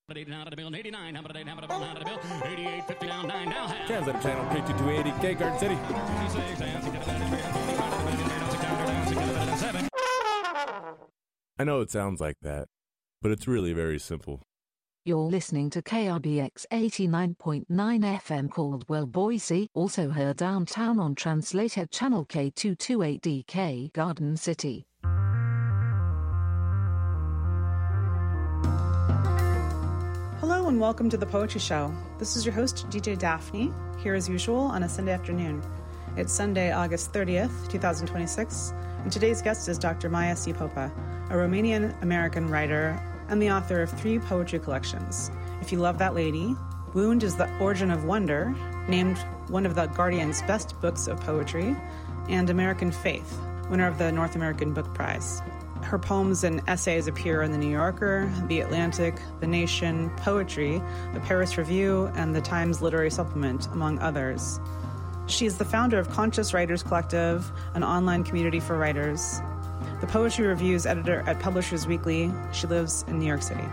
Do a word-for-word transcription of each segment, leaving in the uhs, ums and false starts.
eighty-nine, eighty-eight, fifty down, nine now. Translator channel K two two eighty, K Garden City. I know it sounds like that, but it's really very simple. You're listening to K R B X eighty-nine point nine F M Caldwell, Boise, also heard downtown on Translator channel K two two eighty K Garden City. Hello and welcome to The Poetry Show. This is your host, D J Daphne, here as usual on a Sunday afternoon. It's Sunday, August thirtieth, twenty twenty-six, and today's guest is Doctor Maia C. Popa, a Romanian-American writer and the author of three poetry collections. If You Love That Lady, Wound is the Origin of Wonder, named one of the Guardian's best books of poetry, and American Faith, winner of the North American Book Prize. Her poems and essays appear in The New Yorker, The Atlantic, The Nation, Poetry, The Paris Review, and The Times Literary Supplement, among others. She is the founder of Conscious Writers Collective, an online community for writers. The Poetry Review's editor at Publishers Weekly. She lives in New York City.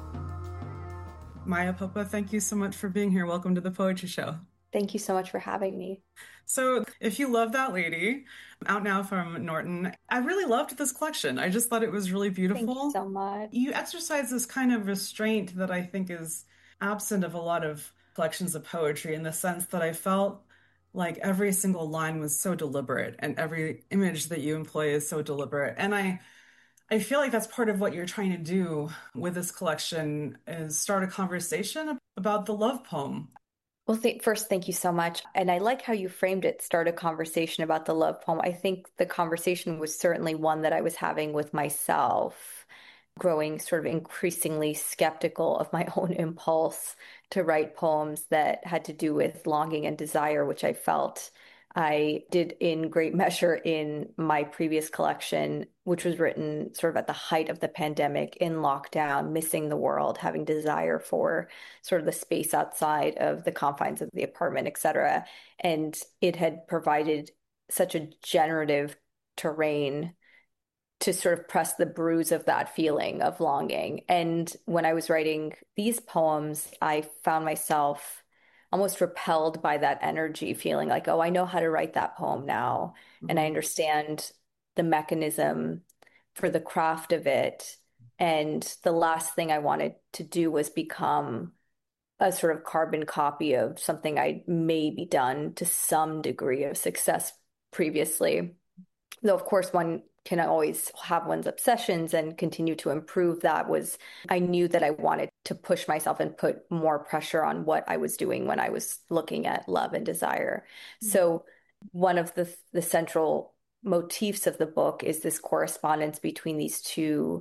Maia Popa, thank you so much for being here. Welcome to The Poetry Show. Thank you so much for having me. So, If You Love That Lady, out now from Norton. I really loved this collection. I just thought it was really beautiful. Thank you so much. You exercise this kind of restraint that I think is absent of a lot of collections of poetry, in the sense that I felt like every single line was so deliberate and every image that you employ is so deliberate. And I I feel like that's part of what you're trying to do with this collection, is start a conversation about the love poem. Well, th- first, thank you so much. And I like how you framed it, start a conversation about the love poem. I think the conversation was certainly one that I was having with myself, growing sort of increasingly skeptical of my own impulse to write poems that had to do with longing and desire, which I felt I did in great measure in my previous collection, which was written sort of at the height of the pandemic, in lockdown, missing the world, having desire for sort of the space outside of the confines of the apartment, et cetera. And it had provided such a generative terrain to sort of press the bruise of that feeling of longing. And when I was writing these poems, I found myself almost repelled by that energy, feeling like, oh, I know how to write that poem now. Mm-hmm. And I understand the mechanism for the craft of it. And the last thing I wanted to do was become a sort of carbon copy of something I'd maybe done to some degree of success previously. Though, of course, one can always have one's obsessions and continue to improve. That was, I knew that I wanted to push myself and put more pressure on what I was doing when I was looking at love and desire. Mm-hmm. So one of the the central motifs of the book is this correspondence between these two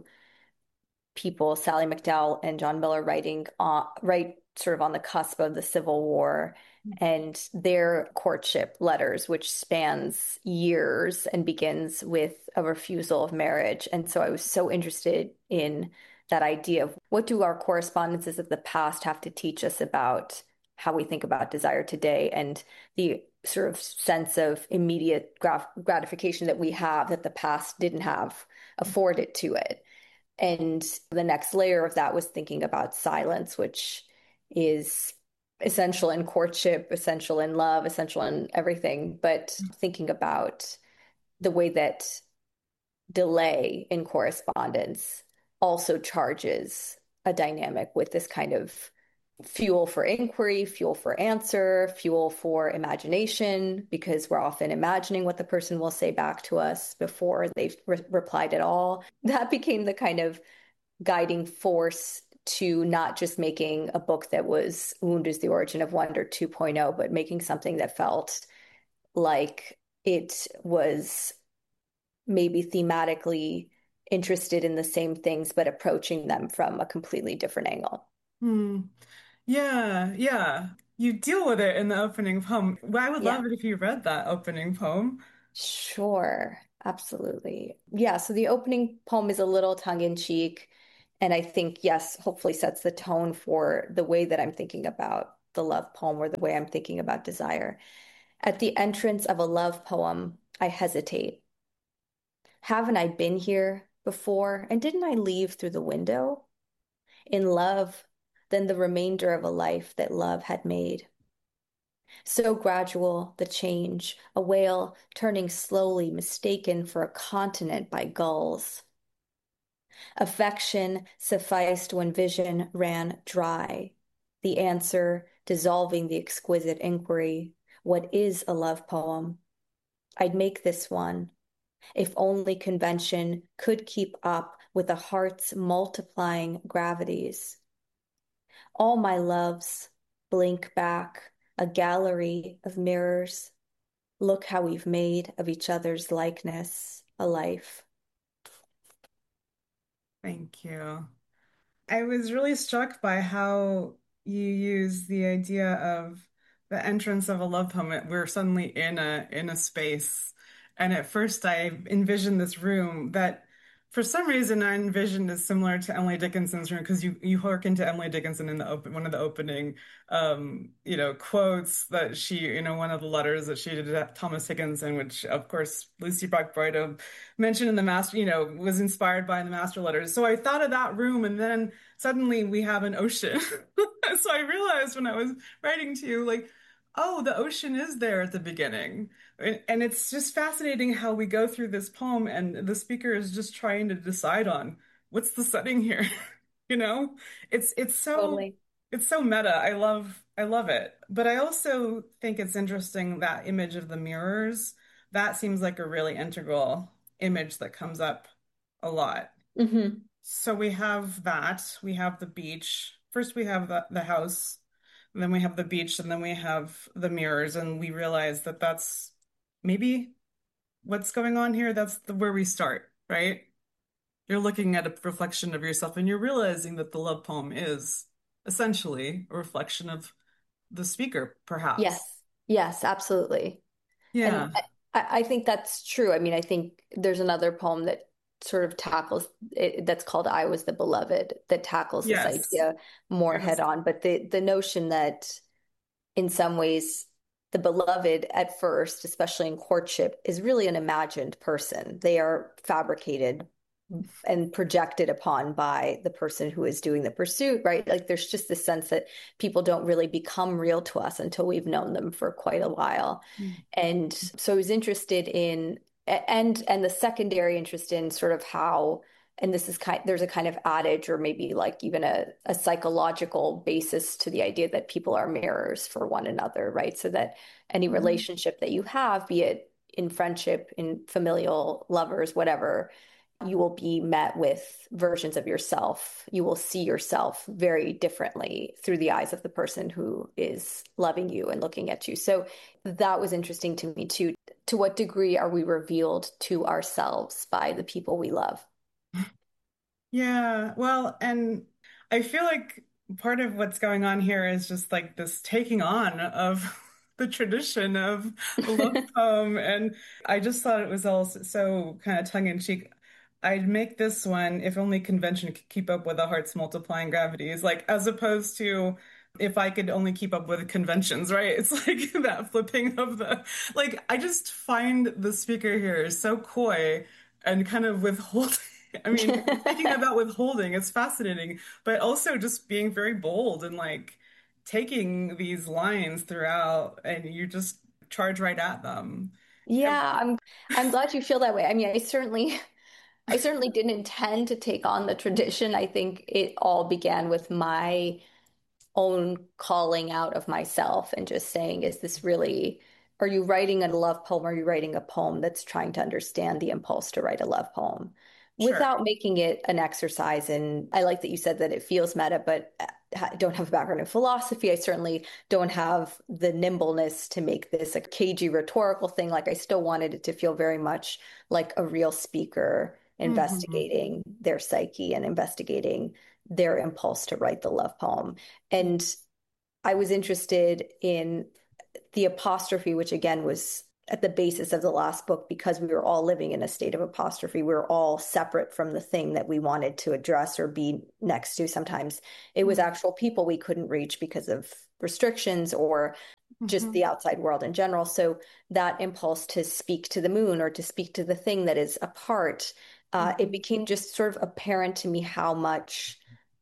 people, Sally McDowell and John Miller, writing on, right sort of on the cusp of the Civil War, and their courtship letters, which spans years and begins with a refusal of marriage. And so I was so interested in that idea of, what do our correspondences of the past have to teach us about how we think about desire today, and the sort of sense of immediate grat- gratification that we have that the past didn't have afforded to it. And the next layer of that was thinking about silence, which is essential in courtship, essential in love, essential in everything, but thinking about the way that delay in correspondence also charges a dynamic with this kind of fuel for inquiry, fuel for answer, fuel for imagination, because we're often imagining what the person will say back to us before they've re- replied at all. That became the kind of guiding force to not just making a book that was Wound is the Origin of Wonder two point oh, but making something that felt like it was maybe thematically interested in the same things, but approaching them from a completely different angle. Hmm. Yeah, yeah. You deal with it in the opening poem. Well, I would Yeah. love it if you read that opening poem. Sure, absolutely. Yeah, so the opening poem is a little tongue-in-cheek, and I think, yes, hopefully sets the tone for the way that I'm thinking about the love poem, or the way I'm thinking about desire. At the entrance of a love poem, I hesitate. Haven't I been here before? And didn't I leave through the window? In love, than the remainder of a life that love had made. So gradual, the change, a whale turning slowly, mistaken for a continent by gulls. Affection sufficed when vision ran dry. The answer dissolving the exquisite inquiry, what is a love poem? I'd make this one, if only convention could keep up with a heart's multiplying gravities. All my loves blink back, a gallery of mirrors. Look how we've made of each other's likeness a life. Thank you. I was really struck by how you use the idea of the entrance of a love poem. We're suddenly in a in a space. And at first I envisioned this room that for some reason I envisioned is similar to Emily Dickinson's room, because you you hearken to Emily Dickinson in the open one of the opening um, you know, quotes that she, you know, one of the letters that she did to Thomas Higginson, which of course Lucy Brock-Broido mentioned in the master, you know, was inspired by in the master letters. So I thought of that room, and then suddenly we have an ocean. So I realized when I was writing to you, like, oh, the ocean is there at the beginning. And, and it's just fascinating how we go through this poem and the speaker is just trying to decide on what's the setting here. You know, it's it's so Totally. it's so meta. I love I love it. But I also think it's interesting that image of the mirrors. That seems like a really integral image that comes up a lot. Mm-hmm. So we have that. We have the beach. First we have the, the house, and then we have the beach, and then we have the mirrors, and we realize that that's maybe what's going on here. That's the, where we start, right? You're looking at a reflection of yourself, and you're realizing that the love poem is essentially a reflection of the speaker, perhaps. Yes, yes, absolutely. Yeah. And I, I think that's true. I mean, I think there's another poem that sort of tackles it, that's called I Was the Beloved, that tackles this Yes. idea more Yes. head on. But the the notion that in some ways the beloved at first, especially in courtship, is really an imagined person. They are fabricated and projected upon by the person who is doing the pursuit, right? Like there's just this sense that people don't really become real to us until we've known them for quite a while. Mm. And so I was interested in, and and the secondary interest in sort of how, and this is kind, there's a kind of adage or maybe like even a, a psychological basis to the idea that people are mirrors for one another, right? So that any Mhm. relationship that you have, be it in friendship, in familial, lovers, whatever, you will be met with versions of yourself. You will see yourself very differently through the eyes of the person who is loving you and looking at you. So that was interesting to me too. To what degree are we revealed to ourselves by the people we love? Yeah, well, and I feel like part of what's going on here is just like this taking on of the tradition of the love poem. And I just thought it was all so kind of tongue in cheek. I'd make this one if only convention could keep up with the heart's multiplying gravities, like as opposed to if I could only keep up with conventions, right? It's like that flipping of the, like, I just find the speaker here is so coy and kind of withholding. I mean, thinking about withholding, it's fascinating, but also just being very bold and like taking these lines throughout and you just charge right at them. Yeah, I'm I'm glad you feel that way. I mean, I certainly I certainly didn't intend to take on the tradition. I think it all began with my own calling out of myself and just saying, is this really, are you writing a love poem? Or are you writing a poem that's trying to understand the impulse to write a love poem Sure. without making it an exercise? And I like that you said that it feels meta, but I don't have a background in philosophy. I certainly don't have the nimbleness to make this a cagey rhetorical thing. Like I still wanted it to feel very much like a real speaker investigating mm-hmm. their psyche and investigating their impulse to write the love poem. And I was interested in the apostrophe, which again was at the basis of the last book, because we were all living in a state of apostrophe. We were all separate from the thing that we wanted to address or be next to. Sometimes it was actual people we couldn't reach because of restrictions or just mm-hmm. the outside world in general. So that impulse to speak to the moon or to speak to the thing that is apart, uh, mm-hmm. it became just sort of apparent to me how much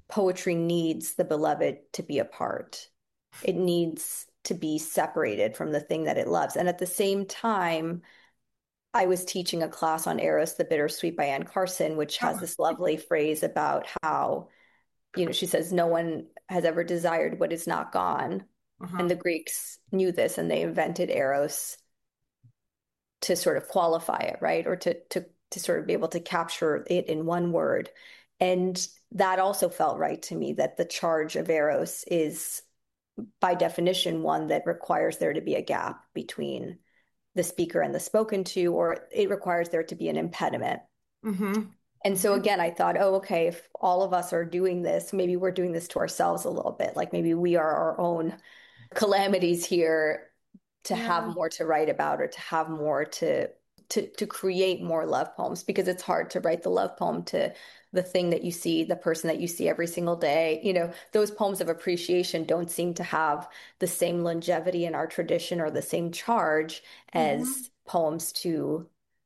poetry needs the beloved to be apart. It needs to be separated from the thing that it loves. And at the same time, I was teaching a class on Eros the Bittersweet by Anne Carson, which has this lovely phrase about how, you know, she says, no one has ever desired what is not gone. Uh-huh. And the Greeks knew this, and they invented Eros to sort of qualify it, right? Or to to to sort of be able to capture it in one word. And that also felt right to me, that the charge of Eros is, by definition, one that requires there to be a gap between the speaker and the spoken to, or it requires there to be an impediment. Mm-hmm. And so again, I thought, oh, okay, if all of us are doing this, maybe we're doing this to ourselves a little bit. Like maybe we are our own calamities here to yeah. have more to write about, or to have more to, to, to create more love poems, because it's hard to write the love poem to the thing that you see, the person that you see every single day. You know, those poems of appreciation don't seem to have the same longevity in our tradition or the same charge as mm-hmm. poems to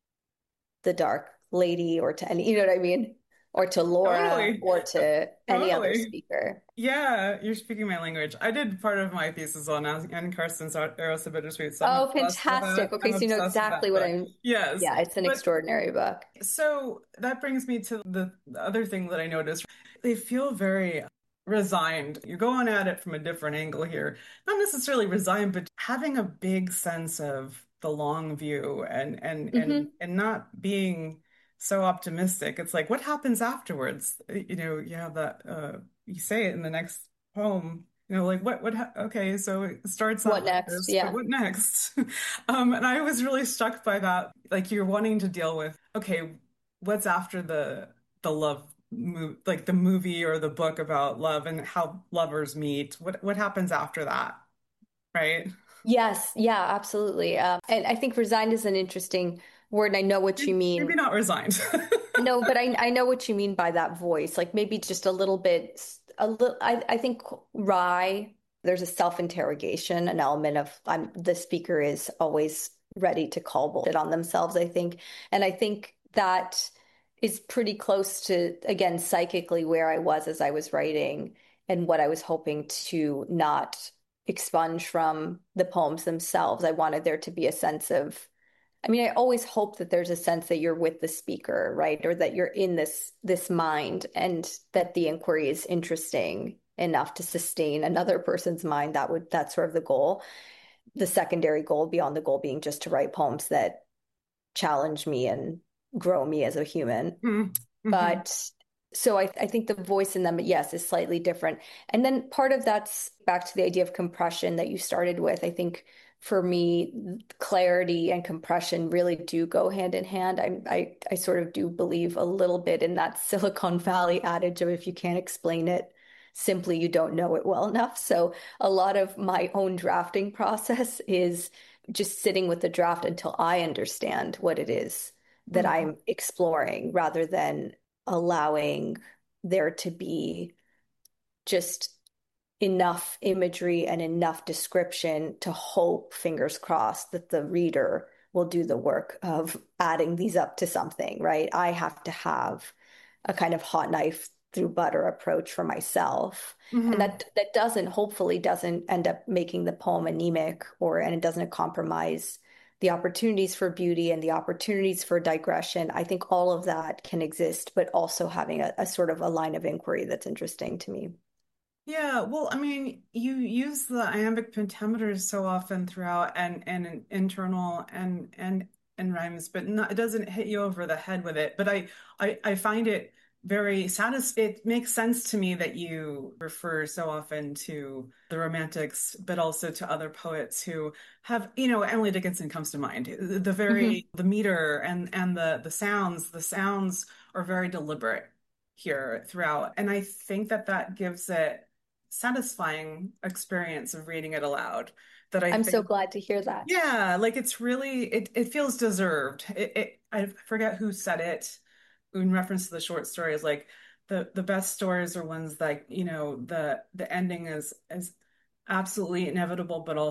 the dark lady, or to any, you know what I mean? Or to Laura, totally. Or to any totally. Other speaker. Yeah, you're speaking my language. I did part of my thesis on Anne Carson's Eros the Bittersweet. So oh, fantastic. Okay, I'm so you know exactly what I'm... Yes. Yeah, it's an but, extraordinary book. So that brings me to the, the other thing that I noticed. They feel very resigned. You're going at it from a different angle here. Not necessarily resigned, but having a big sense of the long view, and and mm-hmm. and and not being so optimistic. It's like, what happens afterwards? You know, you have that, uh, you say it in the next poem, you know, like what, what, ha- okay, so it starts what out next? Like this, yeah. What next? um, and I was really struck by that. Like, you're wanting to deal with, okay, what's after the, the love, mo- like the movie or the book about love and how lovers meet? What, what happens after that? Right? Yes. Yeah, absolutely. Um, and I think resigned is an interesting word, and I know what you mean. Maybe not resigned. No, but I I know what you mean by that voice. Like maybe just a little bit, a little. I I think Rye, there's a self-interrogation, an element of I'm the speaker is always ready to call bullshit on themselves, I think, and I think that is pretty close to, again, psychically where I was as I was writing, and what I was hoping to not expunge from the poems themselves. I wanted there to be a sense of, I mean, I always hope that there's a sense that you're with the speaker, right? Or that you're in this this mind, and that the inquiry is interesting enough to sustain another person's mind. That would that's sort of the goal. The secondary goal, beyond the goal being just to write poems that challenge me and grow me as a human. Mm-hmm. But so I, I think the voice in them, yes, is slightly different. And then part of that's back to the idea of compression that you started with. I think for me, clarity and compression really do go hand in hand. I, I, I sort of do believe a little bit in that Silicon Valley adage of if you can't explain it simply, you don't know it well enough. So a lot of my own drafting process is just sitting with the draft until I understand what it is that mm-hmm. I'm exploring, rather than allowing there to be just enough imagery and enough description to hope, fingers crossed, that the reader will do the work of adding these up to something, right? I have to have a kind of hot knife through butter approach for myself. Mm-hmm. And that that doesn't, hopefully doesn't end up making the poem anemic, or, and it doesn't compromise the opportunities for beauty and the opportunities for digression. I think all of that can exist, but also having a, a sort of a line of inquiry that's interesting to me. Yeah, well, I mean, you use the iambic pentameters so often throughout, and and internal and and and rhymes, but not, it doesn't hit you over the head with it. But I I, I find it very satisfying. It makes sense to me that you refer so often to the Romantics, but also to other poets who have, you know, Emily Dickinson comes to mind. The very mm-hmm. the meter and and the the sounds, the sounds are very deliberate here throughout, and I think that that gives it satisfying experience of reading it aloud. That I I'm think, so glad to hear that. Yeah, like it's really it it feels deserved. It, it I forget who said it in reference to the short stories. Like the the best stories are ones that, you know, the the ending is is absolutely inevitable, but also